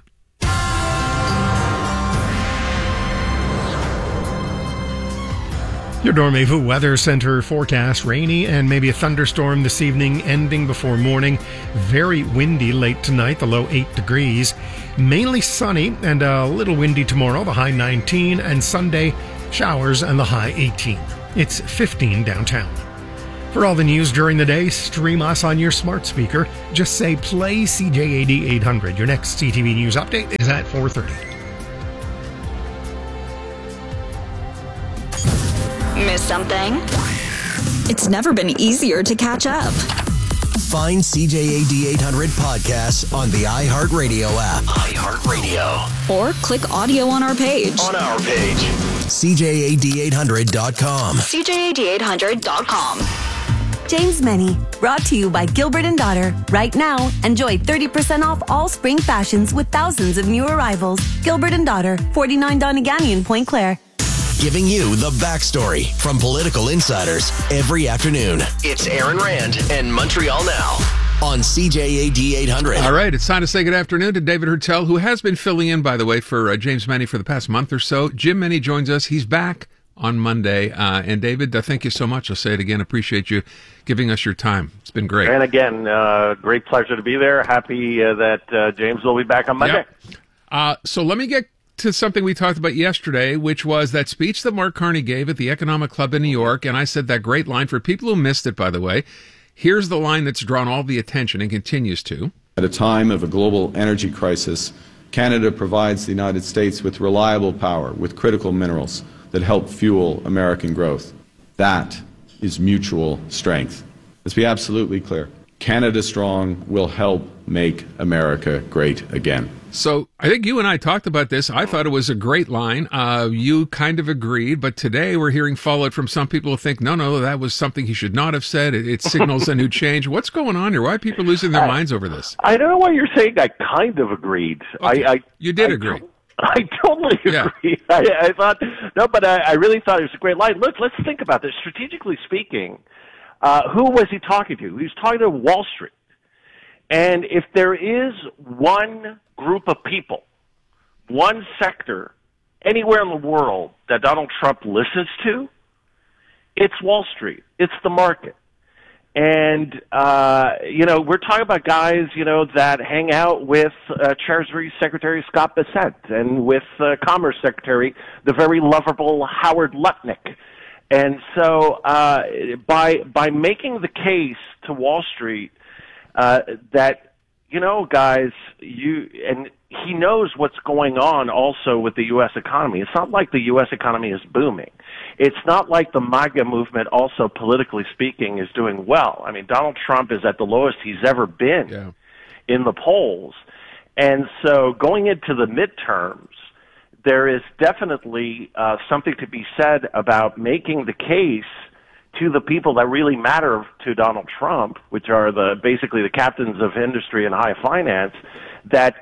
Your Dormevu Weather Center forecast: rainy and maybe a thunderstorm this evening, ending before morning. Very windy late tonight, the low eight degrees. Mainly sunny and a little windy tomorrow, the high nineteen. And Sunday, showers and the high eighteen. It's fifteen downtown. For all the news during the day, stream us on your smart speaker. Just say play C J A D eight hundred. Your next C T V News update is at four thirty. Miss something? It's never been easier to catch up. Find C J A D eight hundred podcasts on the iHeartRadio app. iHeartRadio. Or click audio on our page. On our page. C J A D eight hundred dot com. C J A D eight hundred dot com. James Many, brought to you by Gilbert and Daughter. Right now, enjoy thirty percent off all spring fashions with thousands of new arrivals. Gilbert and Daughter, forty-nine Donegani in Point Claire. Giving you the backstory from political insiders every afternoon. It's Aaron Rand and Montreal Now on C J A D eight hundred. All right, it's time to say good afternoon to David Hertel, who has been filling in, by the way, for uh, James Many for the past month or so. Jim Many joins us. He's back on Monday. Uh, and David, uh, thank you so much. I'll say it again. Appreciate you giving us your time. It's been great. And again, uh, great pleasure to be there. Happy uh, that uh, James will be back on Monday. Yep. Uh, so let me get to something we talked about yesterday, which was that speech that Mark Carney gave at the Economic Club in New York. And I said that great line for people who missed it, by the way. Here's the line that's drawn all the attention and continues to. At a time of a global energy crisis, Canada provides the United States with reliable power, with critical minerals that help fuel American growth. That is mutual strength. Let's be absolutely clear. Canada Strong will help make America great again. So I think you and I talked about this. I thought it was a great line. Uh, you kind of agreed, but today we're hearing fallout from some people who think, no, no, that was something he should not have said. It, it signals a new change. What's going on here? Why are people losing their I, minds over this? I don't know why you're saying I kind of agreed. Okay. I, I You did I, agree. I totally Yeah. agree. I, I thought, no, but I, I really thought it was a great line. Look, let's think about this. Strategically speaking, uh, who was he talking to? He was talking to Wall Street. And if there is one group of people, one sector, anywhere in the world that Donald Trump listens to, it's Wall Street. It's the market. And, uh, you know, we're talking about guys, you know, that hang out with uh, Treasury Secretary Scott Bessent and with uh, Commerce Secretary, the very lovable Howard Lutnick. And so uh, by by making the case to Wall Street uh, that, you know, guys, you and he knows what's going on also with the U S economy. It's not like the U S economy is booming. It's not like the MAGA movement, also politically speaking, is doing well. I mean, Donald Trump is at the lowest he's ever been yeah. in the polls. And so going into the midterms, there is definitely uh, something to be said about making the case to the people that really matter to Donald Trump, which are the basically the captains of industry and high finance, that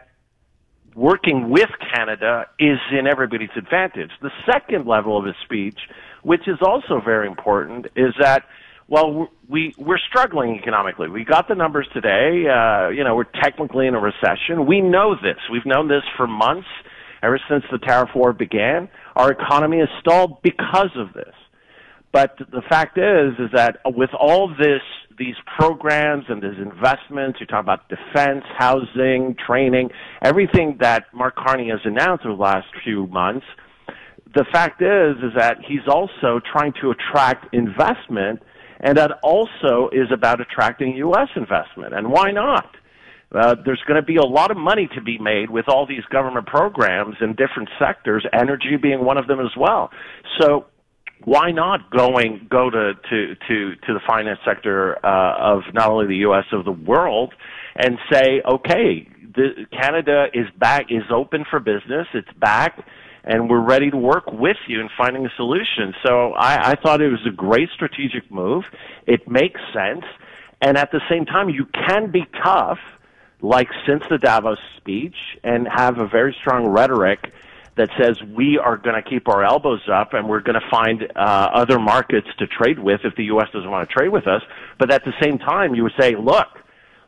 working with Canada is in everybody's advantage. The second level of his speech, which is also very important, is that, well, we, we're struggling economically. We got the numbers today. Uh, you know, we're technically in a recession. We know this. We've known this for months, ever since the tariff war began. Our economy is stalled because of this. But the fact is, is that with all this, these programs and these investments, you talk about defense, housing, training, everything that Mark Carney has announced over the last few months, the fact is, is that he's also trying to attract investment, and that also is about attracting U S investment. And why not? Uh, there's going to be a lot of money to be made with all these government programs in different sectors, energy being one of them as well. So why not going go to to to, to the finance sector uh, of not only the U S of the world and say, okay, the, Canada is back, is open for business, it's back, and we're ready to work with you in finding a solution. So I, I thought it was a great strategic move. It makes sense, and at the same time, you can be tough, like since the Davos speech, and have a very strong rhetoric that says we are going to keep our elbows up and we're going to find uh, other markets to trade with if the U S doesn't want to trade with us. But at the same time, you would say, look,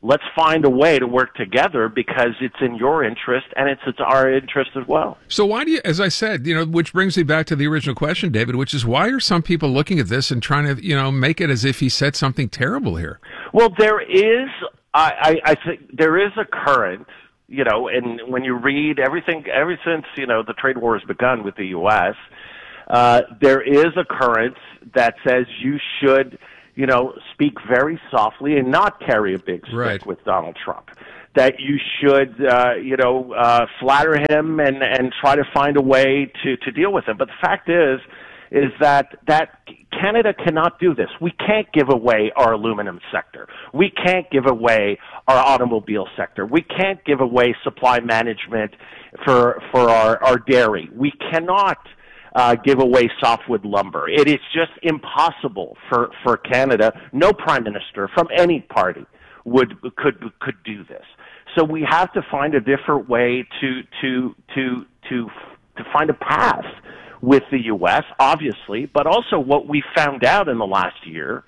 let's find a way to work together because it's in your interest and it's it's our interest as well. So why do you, as I said, you know, which brings me back to the original question, David, which is why are some people looking at this and trying to, you know, make it as if he said something terrible here? Well, there is, I, I, I think there is a current, you know, and when you read everything, ever since, you know, the trade war has begun with the U S, uh, there is a current that says you should, you know, speak very softly and not carry a big stick right. with Donald Trump. That you should, uh, you know, uh, flatter him and, and try to find a way to, to deal with him. But the fact is, is that, that Canada cannot do this. We can't give away our aluminum sector. We can't give away our automobile sector. We can't give away supply management for, for our, our dairy. We cannot Uh, give away softwood lumber. It is just impossible for, for Canada. No prime minister from any party would could could do this. So we have to find a different way to to to to to find a path with the U S, obviously, but also what we found out in the last year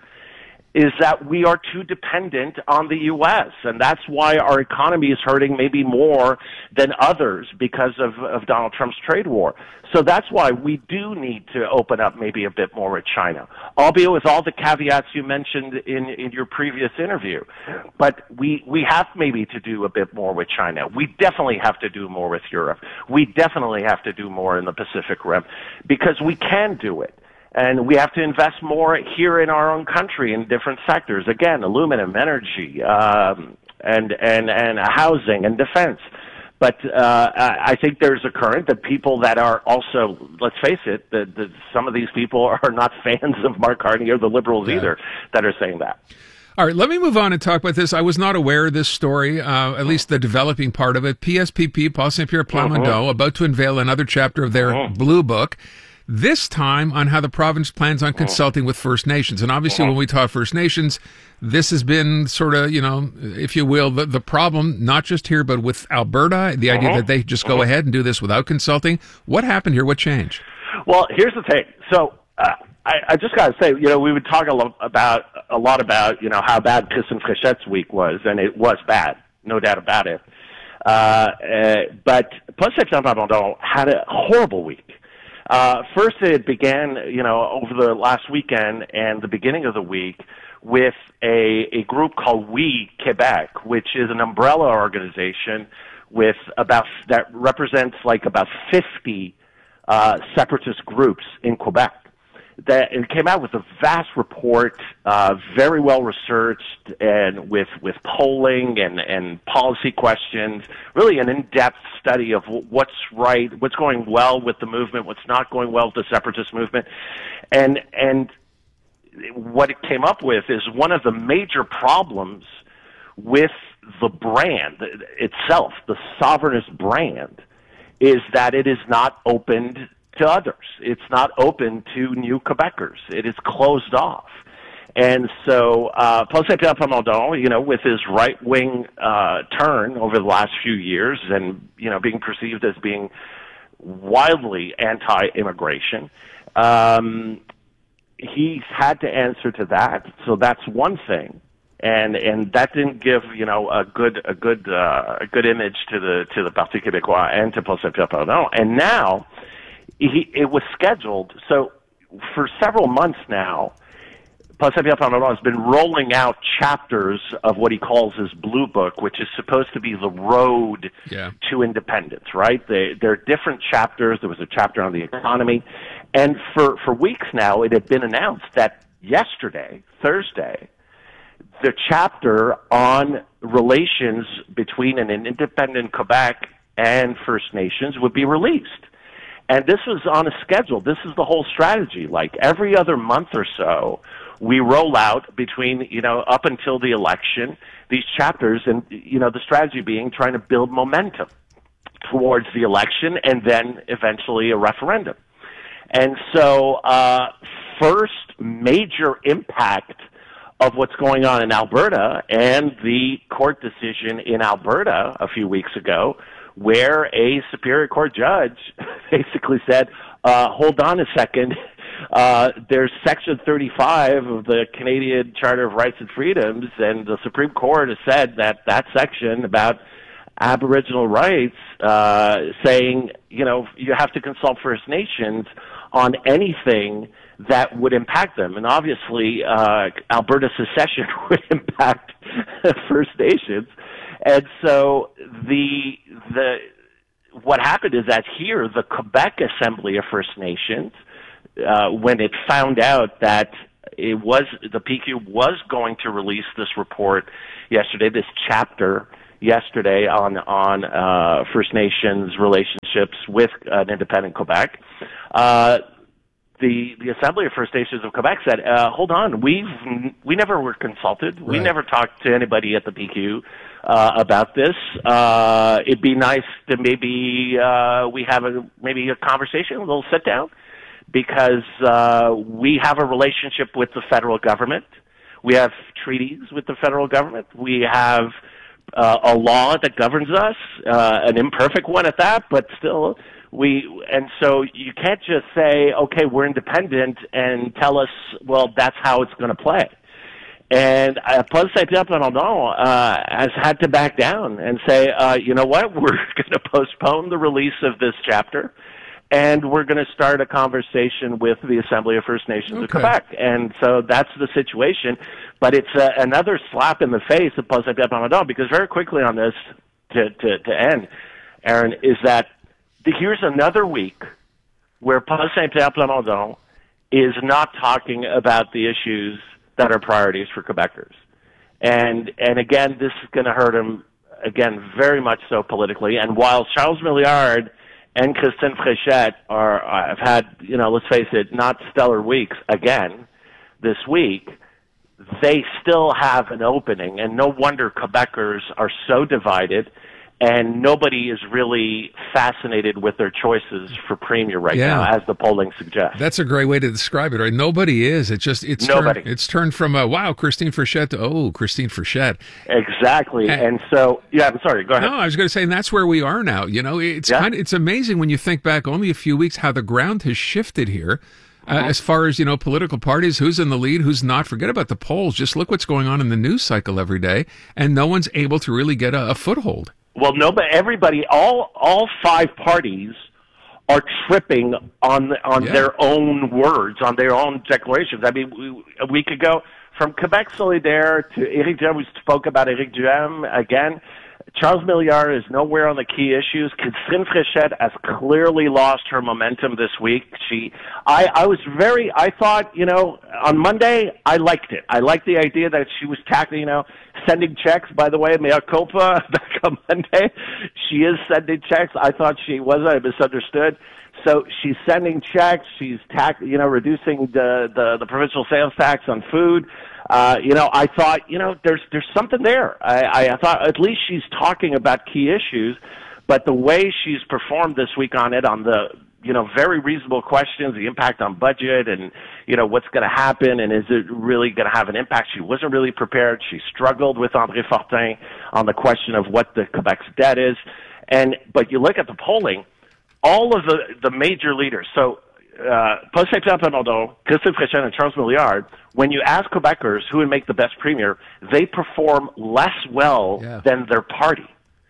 is that we are too dependent on the U S, and that's why our economy is hurting maybe more than others because of, of Donald Trump's trade war. So that's why we do need to open up maybe a bit more with China, albeit with all the caveats you mentioned in, in your previous interview. But we, we have maybe to do a bit more with China. We definitely have to do more with Europe. We definitely have to do more in the Pacific Rim because we can do it. And we have to invest more here in our own country in different sectors. Again, aluminum, energy, um, and, and, and housing and defense. But uh, I think there's a current that people that are also, let's face it, that, that some of these people are not fans of Mark Carney or the Liberals yeah. either that are saying that. All right, let me move on and talk about this. I was not aware of this story, uh, at least the developing part of it. P S P P, Paul Saint-Pierre Plamondon, uh-huh. about to unveil another chapter of their uh-huh. Blue Book. This time on how the province plans on consulting with First Nations. And obviously when we talk First Nations, this has been sort of, you know, if you will, the, the problem, not just here, but with Alberta, the idea that they just go ahead and do this without consulting. What happened here? What changed? Well, here's the thing. So uh, I, I just got to say, you know, we would talk a lot about, a lot about, you know, how bad Christian Fréchette's week was, and it was bad, no doubt about it. Uh, uh, but Paul Saint-Pierre Plamondon had a horrible week. Uh, first, it began, you know, over the last weekend and the beginning of the week with a, a group called We Quebec, which is an umbrella organization with about, that represents like about fifty, uh, separatist groups in Quebec. That it came out with a vast report, uh, very well researched, and with with polling and and policy questions. Really, an in-depth study of what's right, what's going well with the movement, what's not going well with the separatist movement, and and what it came up with is one of the major problems with the brand itself, the sovereignist brand, is that it is not opened to others. It's not open to new Quebecers. It is closed off. And so, uh, Paul Saint-Pierre Plamondon, you know, with his right-wing, uh, turn over the last few years and, you know, being perceived as being wildly anti-immigration, um, he's had to answer to that. So that's one thing. And, and that didn't give, you know, a good, a good, uh, a good image to the, to the Parti Québécois and to Paul Saint-Pierre Plamondon. And now, He, it was scheduled. So for several months now, Paul Saint-Pierre Plamondon has been rolling out chapters of what he calls his Blue Book, which is supposed to be the road yeah. to independence, right? They, there are different chapters. There was a chapter on the economy. And for, for weeks now, it had been announced that yesterday, Thursday, the chapter on relations between an independent Quebec and First Nations would be released. And this was on a schedule. This is the whole strategy. Like every other month or so, we roll out between, you know, up until the election, these chapters, and, you know, the strategy being trying to build momentum towards the election and then eventually a referendum. And so, uh, first major impact of what's going on in Alberta and the court decision in Alberta a few weeks ago, where a Superior Court judge basically said, uh, hold on a second, uh, there's Section thirty-five of the Canadian Charter of Rights and Freedoms, and the Supreme Court has said that that section about Aboriginal rights, uh, saying, you know, you have to consult First Nations on anything that would impact them. And obviously, uh, Alberta secession would impact First Nations. And so the, the, what happened is that here, the Quebec Assembly of First Nations, uh, when it found out that it was, the P Q was going to release this report yesterday, this chapter yesterday on, on, uh, First Nations relationships with an independent Quebec, uh, The, the Assembly of First Nations of Quebec said, uh, hold on, we've, we never were consulted. We Right. never talked to anybody at the P Q uh, about this. Uh, it'd be nice to maybe uh, we have a, maybe a conversation, a little sit down, because uh, we have a relationship with the federal government. We have treaties with the federal government. We have uh, a law that governs us, uh, an imperfect one at that, but still... We and so you can't just say, okay, we're independent, and tell us, well, that's how it's going to play. And uh, Paul Saint-Pierre Plamondon uh, has had to back down and say, uh, you know what, we're going to postpone the release of this chapter, and we're going to start a conversation with the Assembly of First Nations Okay. of Quebec. And so that's the situation. But it's uh, another slap in the face of Paul Saint-Pierre Plamondon, because very quickly on this, to, to, to end, Aaron, is that here's another week where Paul Saint-Pierre Plamondon is not talking about the issues that are priorities for Quebecers. And, and again, this is going to hurt him, again, very much so politically. And while Charles Milliard and Christine Fréchette are, have had, you know, let's face it, not stellar weeks again this week, they still have an opening. And no wonder Quebecers are so divided, and nobody is really fascinated with their choices for premier right Yeah. now, as the polling suggests. That's a great way to describe it, right? Nobody is. It just it's Nobody. Turned, it's turned from uh, wow, Christine Frechette to oh, Christine Frechette. Exactly. And, and so, yeah, I'm sorry. Go ahead. No, I was going to say, and that's where we are now. You know, it's Yeah. kind of, it's amazing when you think back only a few weeks how the ground has shifted here. Uh, as far as, you know, political parties, who's in the lead, who's not. Forget about the polls. Just look what's going on in the news cycle every day, and no one's able to really get a, a foothold. Well, no, but everybody, all all five parties are tripping on on Yeah. their own words, on their own declarations. I mean, we, a week ago, from Quebec Solidaire to Éric Duhem, we spoke about Éric Duhem again. Charles Milliard is nowhere on the key issues. Christine Fréchette has clearly lost her momentum this week. She, I, I was very, I thought, you know, on Monday, I liked it. I liked the idea that she was tackling, you know, sending checks. By the way, mea culpa, back on Monday, she is sending checks. I thought she wasn't. I misunderstood. So she's sending checks. She's tax, you know, reducing the, the, the provincial sales tax on food. Uh, you know, I thought, you know, there's there's something there. I, I, I thought at least she's talking about key issues, but the way she's performed this week on it, on the, you know, very reasonable questions, the impact on budget and, you know, what's going to happen and is it really going to have an impact? She wasn't really prepared. She struggled with André Fortin on the question of what the Quebec's debt is. And, but you look at the polling, all of the, the major leaders, so uh, Paul Saint-Pierre Plamondon, Christine Fréchette, and Charles Milliard, when you ask Quebecers who would make the best premier, they perform less well Yeah. than their party.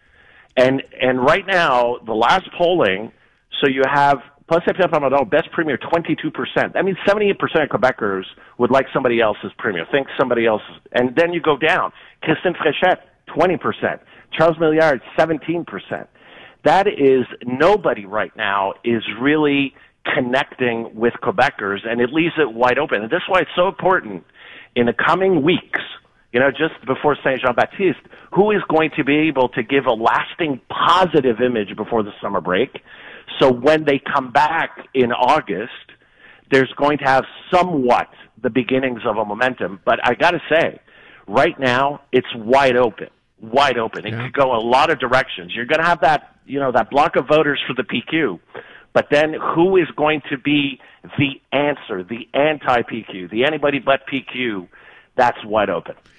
And and right now, the last polling, so you have Paul Saint-Pierre Plamondon, best premier, twenty-two percent. That means seventy-eight percent of Quebecers would like somebody else as premier, think somebody else. And then you go down. Christine Fréchette, twenty percent. Charles Milliard, seventeen percent. That is, nobody right now is really connecting with Quebecers, and it leaves it wide open. And that's why it's so important in the coming weeks, you know, just before Saint Jean-Baptiste, who is going to be able to give a lasting positive image before the summer break. So when they come back in August, there's going to have somewhat the beginnings of a momentum. But I got to say, right now, it's wide open, wide open. It Yeah. could go a lot of directions. You're going to have that, you know, that block of voters for the P Q. But then who is going to be the answer, the anti-P Q, the anybody but P Q? That's wide open.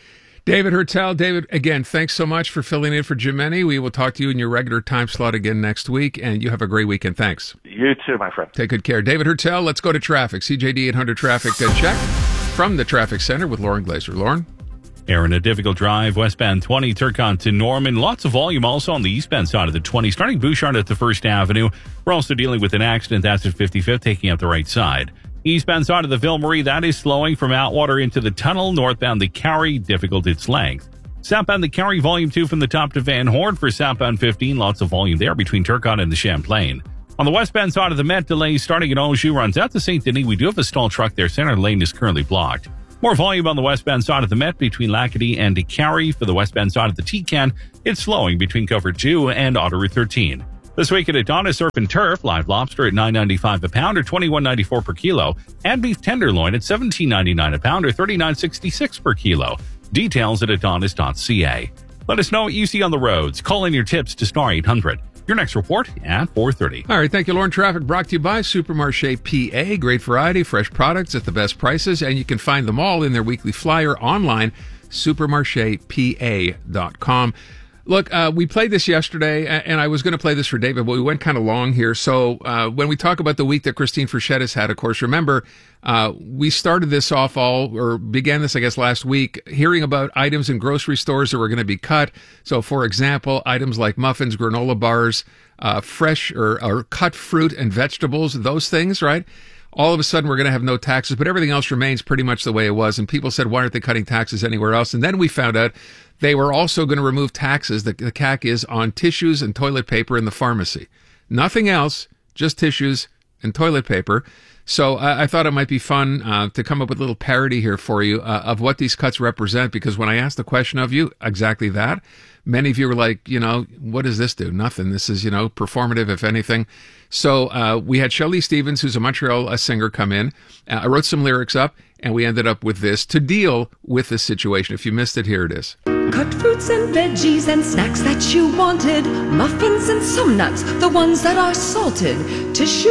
David Hertel. David, again, thanks so much for filling in for Jimmy. We will talk to you in your regular time slot again next week, and you have a great weekend. Thanks. You too, my friend. Take good care. David Hertel, let's go to traffic. C J D eight hundred traffic uh, check from the Traffic Center with Lauren Glazer. Lauren? Aaron, a difficult drive, westbound twenty, Turcon to Norman. Lots of volume also on the eastbound side of the twenty, starting Bouchard at the First Avenue. We're also dealing with an accident. That's at fifty-fifth, taking out the right side. Eastbound side of the Ville Marie, that is slowing from Outwater into the tunnel. Northbound the Carry, difficult its length. Southbound the Carry, volume two from the top to Van Horn. For southbound fifteen, lots of volume there between Turcon and the Champlain. On the westbound side of the Met, delays starting at Anjou, runs out to Saint Denis. We do have a stalled truck there. Center lane is currently blocked. More volume on the westbound side of the Met between Lacadie and Carry. For the westbound side of the T-Can, it's slowing between Cover two and Ottawa thirteen. This week at Adonis Surf and Turf, live lobster at nine ninety-five a pound or twenty-one ninety-four per kilo, and beef tenderloin at seventeen ninety-nine a pound or thirty-nine sixty-six per kilo. Details at adonis dot c a. Let us know what you see on the roads. Call in your tips to star eight hundred. Your next report at four thirty. All right, thank you, Lauren. Traffic brought to you by Supermarché P A. Great variety, fresh products at the best prices, and you can find them all in their weekly flyer online, supermarche p a dot com. Look, uh, we played this yesterday, and I was going to play this for David, but we went kind of long here. So uh, when we talk about the week that Christine Frechette has had, of course, remember, uh, we started this off all, or began this, I guess, last week, hearing about items in grocery stores that were going to be cut. So, for example, items like muffins, granola bars, uh, fresh or, or cut fruit and vegetables, those things, right? All of a sudden, we're going to have no taxes, but everything else remains pretty much the way it was. And people said, why aren't they cutting taxes anywhere else? And then we found out they were also going to remove taxes, the, the C A C is, on tissues and toilet paper in the pharmacy. Nothing else, just tissues and toilet paper. So uh, I thought it might be fun uh, to come up with a little parody here for you uh, of what these cuts represent, because when I asked the question of you, exactly that, many of you were like, you know, what does this do? Nothing. This is, you know, performative, if anything. So uh, we had Shelley Stevens, who's a Montreal uh, singer, come in. Uh, I wrote some lyrics up, and we ended up with this to deal with this situation. If you missed it, here it is. Cut fruits and veggies and snacks that you wanted, muffins and some nuts, the ones that are salted, tissue